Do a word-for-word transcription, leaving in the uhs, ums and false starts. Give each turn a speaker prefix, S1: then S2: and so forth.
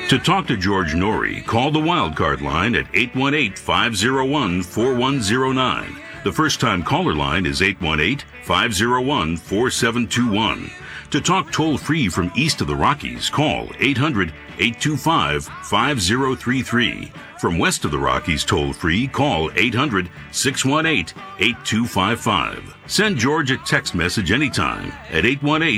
S1: To talk to George Norrie, call the Wildcard line at eight one eight, five oh one, four one oh nine. The first-time caller line is eight one eight, five oh one, four seven two one. To talk toll-free from east of the Rockies, call eight hundred, eight two five, five oh three three. From west of the Rockies toll-free, call eight hundred, six one eight, eight two five five. Send George a text message anytime at eight one eight,